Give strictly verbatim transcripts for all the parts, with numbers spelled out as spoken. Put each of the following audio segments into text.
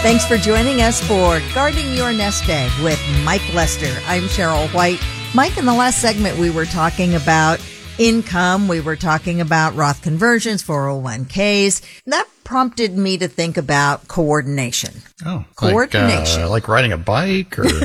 Thanks for joining us for Guarding Your Nest Egg with Mike Lester. I'm Cheryl White. Mike, in the last segment, we were talking about income. We were talking about Roth conversions, four oh one k's. That prompted me to think about coordination. Oh, coordination. Like, uh, like riding a bike or?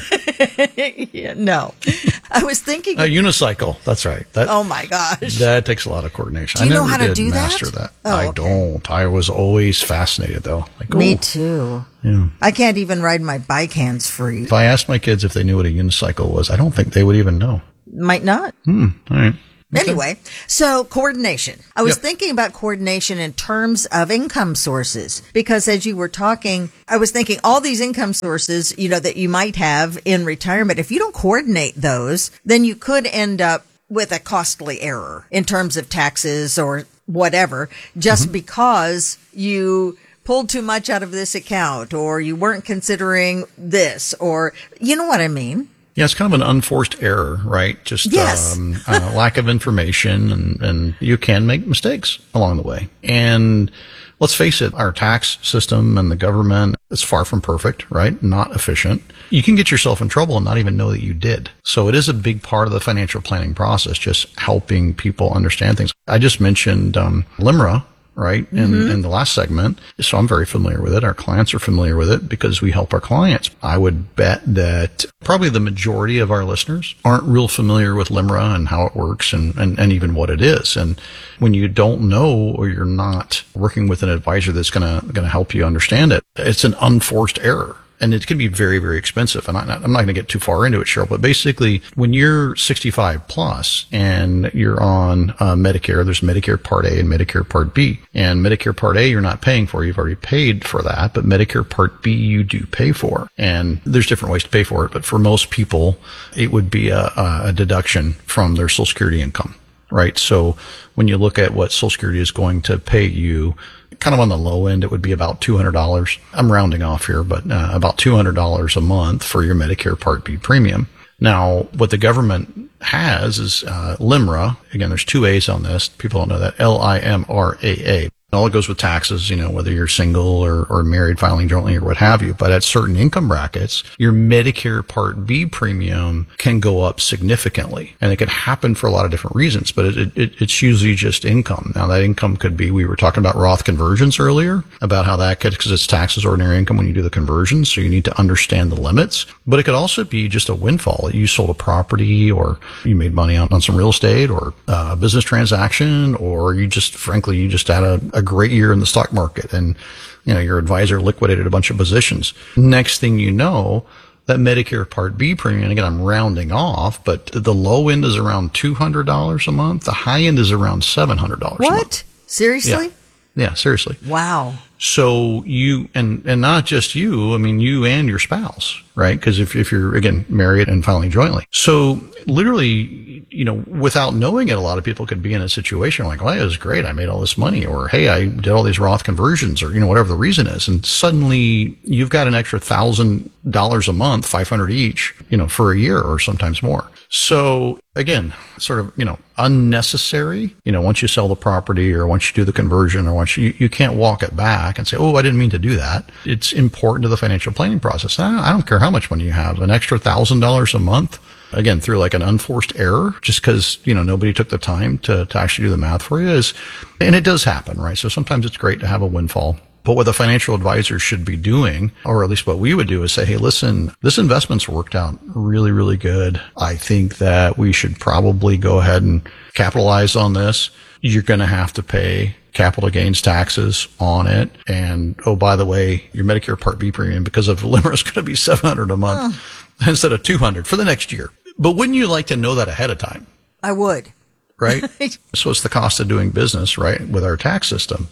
yeah, no. I was thinking. A unicycle. That's right. That, oh, my gosh. That takes a lot of coordination. Do you I know never how to did do master that? that. Oh, I okay. don't. I was always fascinated, though. Like, Me oh, too. Yeah. I can't even ride my bike hands free. If I asked my kids if they knew what a unicycle was, I don't think they would even know. Might not. Hmm. All right. Okay. Anyway, so coordination. I was Yep. thinking about coordination in terms of income sources, because as you were talking, I was thinking all these income sources, you know, that you might have in retirement, if you don't coordinate those, then you could end up with a costly error in terms of taxes or whatever, just mm-hmm. because you pulled too much out of this account, or you weren't considering this, or you know what I mean? Yeah, it's kind of an unforced error, right? Just yes. um, uh, lack of information, and, and you can make mistakes along the way. And let's face it, our tax system and the government is far from perfect, right? Not efficient. You can get yourself in trouble and not even know that you did. So it is a big part of the financial planning process, just helping people understand things. I just mentioned um, LIMRA, right, in, mm-hmm. in the last segment. So I'm very familiar with it. Our clients are familiar with it because we help our clients. I would bet that probably the majority of our listeners aren't real familiar with LIMRA and how it works and, and, and even what it is. And when you don't know, or you're not working with an advisor that's going to going to help you understand it, it's an unforced error. And it can be very, very expensive. And I, I'm not going to get too far into it, Cheryl, but basically when you're sixty-five plus and you're on uh, Medicare, there's Medicare Part A and Medicare Part B. And Medicare Part A, you're not paying for. You've already paid for that. But Medicare Part B, you do pay for. And there's different ways to pay for it. But for most people, it would be a, a deduction from their Social Security income, right? So when you look at what Social Security is going to pay you, kind of on the low end, it would be about two hundred dollars. I'm rounding off here, but uh, about two hundred dollars a month for your Medicare Part B premium. Now, what the government has is uh, LIMRA. Again, there's two A's on this. People don't know that. L I M R A A. All it goes with taxes, you know, whether you're single or, or married, filing jointly or what have you. But at certain income brackets, your Medicare Part B premium can go up significantly. And it can happen for a lot of different reasons, but it, it, it's usually just income. Now, that income could be, we were talking about Roth conversions earlier, about how that could, because it's taxed as ordinary income when you do the conversions. So you need to understand the limits. But it could also be just a windfall. You sold a property, or you made money on, on some real estate, or a business transaction, or you just, frankly, you just had a, a great year in the stock market, and you know your advisor liquidated a bunch of positions. Next thing you know, that Medicare Part B premium, again, I'm rounding off, but the low end is around two hundred dollars a month. The high end is around seven hundred dollars a month. What? Seriously? Yeah. Yeah, seriously. Wow. So you, and, and not just you, I mean, you and your spouse, right? Because if, if you're, again, married and filing jointly. So literally, you know, without knowing it, a lot of people could be in a situation like, well, it was great. I made all this money, or, hey, I did all these Roth conversions, or, you know, whatever the reason is. And suddenly you've got an extra thousand dollars a month, five hundred each, you know, for a year or sometimes more. So again, sort of, you know, unnecessary, you know, once you sell the property, or once you do the conversion, or once you, you can't walk it back and say, oh, I didn't mean to do that. It's important to the financial planning process. I don't care how much money you have, an extra thousand dollars a month, again, through like an unforced error, just because, you know, nobody took the time to, to actually do the math for you, is, and it does happen, right? So sometimes it's great to have a windfall. But what the financial advisor should be doing, or at least what we would do, is say, hey, listen, this investment's worked out really, really good. I think that we should probably go ahead and capitalize on this. You're going to have to pay capital gains taxes on it. And, oh, by the way, your Medicare Part B premium, because of LIMRA, is going to be seven hundred dollars a month oh. instead of two hundred dollars for the next year. But wouldn't you like to know that ahead of time? I would. Right? So it's the cost of doing business, right, with our tax system.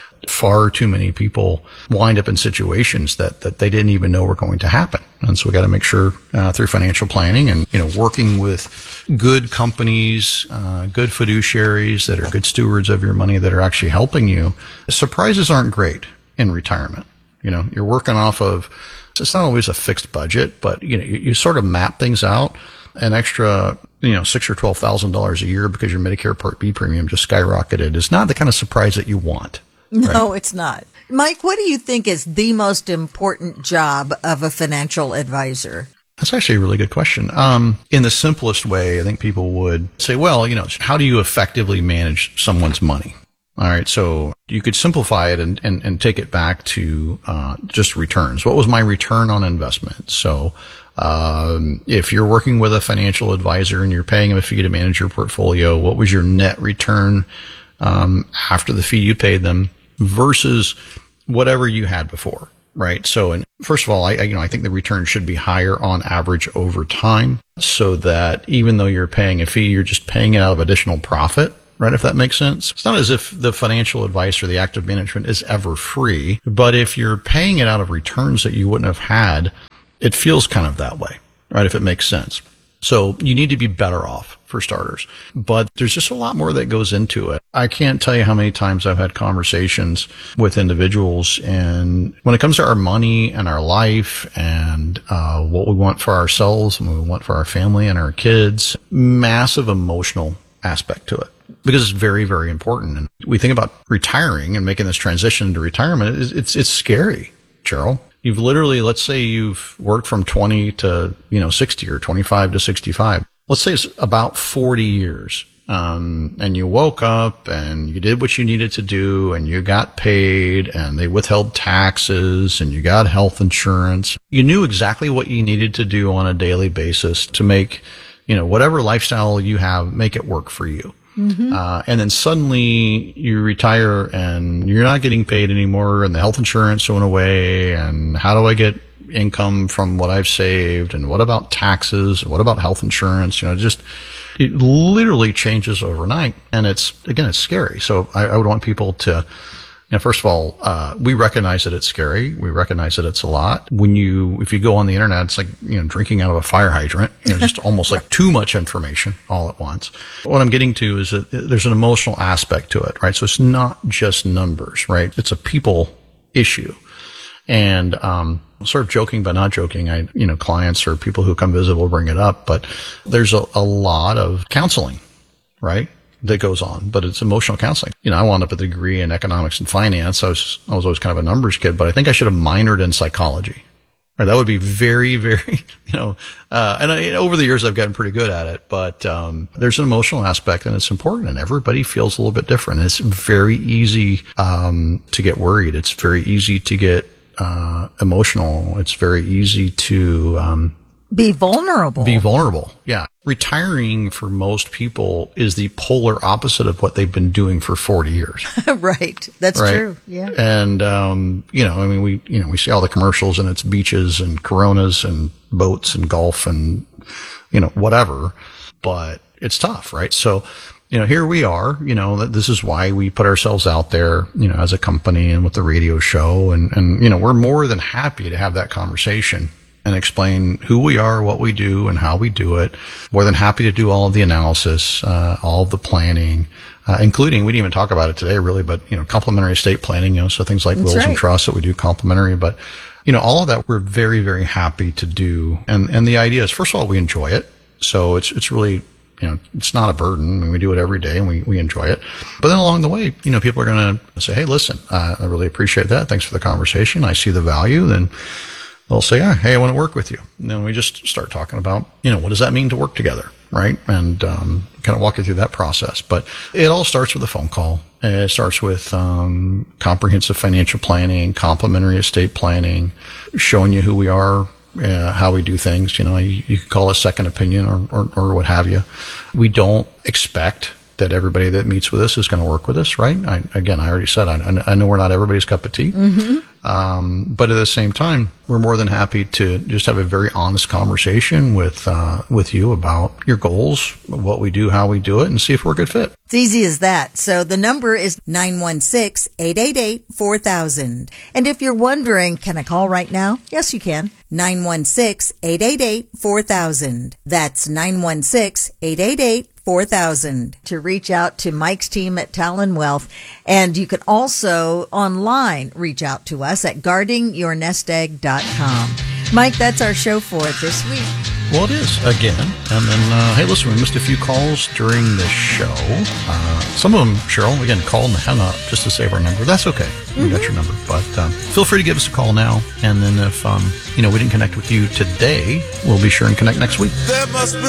Far too many people wind up in situations that, that they didn't even know were going to happen. And so we got to make sure uh, through financial planning and, you know, working with good companies, uh, good fiduciaries that are good stewards of your money that are actually helping you. Surprises aren't great in retirement. You know, you're working off of, it's not always a fixed budget, but, you know, you, you sort of map things out. An extra, you know, six or twelve thousand dollars a year because your Medicare Part B premium just skyrocketed is not the kind of surprise that you want. No, right? It's not. Mike, what do you think is the most important job of a financial advisor? That's actually a really good question. Um, in the simplest way, I think people would say, well, you know, how do you effectively manage someone's money? All right. So you could simplify it and, and, and take it back to, uh, just returns. What was my return on investment? So, um, if you're working with a financial advisor and you're paying them a fee to manage your portfolio, what was your net return, um, after the fee you paid them versus whatever you had before? Right. So, and first of all, I, you know, I think the return should be higher on average over time so that even though you're paying a fee, you're just paying it out of additional profit. Right. If that makes sense. It's not as if the financial advice or the active management is ever free, but if you're paying it out of returns that you wouldn't have had, it feels kind of that way. Right. If it makes sense. So you need to be better off for starters, but there's just a lot more that goes into it. I can't tell you how many times I've had conversations with individuals, and when it comes to our money and our life and uh, what we want for ourselves and what we want for our family and our kids, massive emotional aspect to it because it's very, very important. And we think about retiring and making this transition into retirement. It's, it's, it's scary, Cheryl. You've literally, let's say you've worked from twenty to, you know, sixty or twenty-five to sixty-five. Let's say it's about forty years. Um, and you woke up and you did what you needed to do and you got paid and they withheld taxes and you got health insurance. You knew exactly what you needed to do on a daily basis to make, you know, whatever lifestyle you have, make it work for you. Mm-hmm. Uh, and then suddenly you retire and you're not getting paid anymore and the health insurance went away. And how do I get income from what I've saved? And what about taxes? What about health insurance? You know, just, it literally changes overnight. And it's, again, it's scary. So I, I would want people to, you know, first of all, uh, we recognize that it's scary. We recognize that it's a lot. When you, if you go on the internet, it's like, you know, drinking out of a fire hydrant, you know, just almost like too much information all at once. What I'm getting to is that there's an emotional aspect to it, right? So it's not just numbers, right? It's a people issue. And, um, sort of joking, but not joking. I, you know, clients or people who come visit will bring it up, but there's a, a lot of counseling, right? That goes on, but it's emotional counseling. You know, I wound up with a degree in economics and finance. I was, I was always kind of a numbers kid, but I think I should have minored in psychology. Right? That would be very, very, you know, uh, and I, over the years I've gotten pretty good at it, but, um, there's an emotional aspect and it's important and everybody feels a little bit different. It's very easy, um, to get worried. It's very easy to get, uh, emotional. It's very easy to, um, Be vulnerable. Be vulnerable. Yeah. Retiring for most people is the polar opposite of what they've been doing for forty years. Right. That's right? True. Yeah. And, um, you know, I mean, we, you know, we see all the commercials and it's beaches and Coronas and boats and golf and, you know, whatever, but it's tough, right? So, you know, here we are, you know, this is why we put ourselves out there, you know, as a company and with the radio show. And, and, you know, we're more than happy to have that conversation and explain who we are, what we do, and how we do it. More than happy to do all of the analysis, uh, all of the planning, uh, including, we didn't even talk about it today really, but, you know, complementary estate planning, you know, so things like That's wills right. and trusts that we do complementary, but, you know, all of that we're very, very happy to do. And, and the idea is, first of all, we enjoy it. So it's, it's really, you know, it's not a burden. I mean, we do it every day and we, we enjoy it. But then along the way, you know, people are going to say, hey, listen, uh, I really appreciate that. Thanks for the conversation. I see the value. Then they'll say, oh, hey, I want to work with you. And then we just start talking about, you know, what does that mean to work together, right? And um, kind of walk you through that process. But it all starts with a phone call. It starts with um, comprehensive financial planning, complementary estate planning, showing you who we are, uh, how we do things. You know, you, you could call it second opinion or, or, or what have you. We don't expect that everybody that meets with us is going to work with us, right? I, again, I already said, I, I know we're not everybody's cup of tea. Mm-hmm. Um, but at the same time, we're more than happy to just have a very honest conversation with, uh, with you about your goals, what we do, how we do it, and see if we're a good fit. It's easy as that. So the number is nine one six, eight eight eight, four thousand. And if you're wondering, can I call right now? Yes, you can. nine one six, eight eight eight, four thousand. That's nine one six, eight eight eight, four thousand to reach out to Mike's team at Talon Wealth. And you can also online reach out to us at guarding your nest egg dot com. Mike, that's our show for this week. Well, it is, again. And then, uh, hey, listen, we missed a few calls during the show. Uh, some of them, Cheryl, again, called and hung up just to save our number. That's okay. We mm-hmm. got your number. But um, feel free to give us a call now. And then if, um, you know, we didn't connect with you today, we'll be sure and connect next week. There must be